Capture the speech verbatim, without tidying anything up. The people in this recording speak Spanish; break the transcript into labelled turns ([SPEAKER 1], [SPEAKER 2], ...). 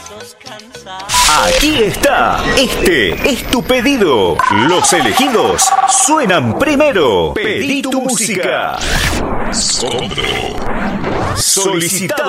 [SPEAKER 1] Aquí está. Este es tu pedido. Los elegidos suenan primero. Pedí tu música. Solicitado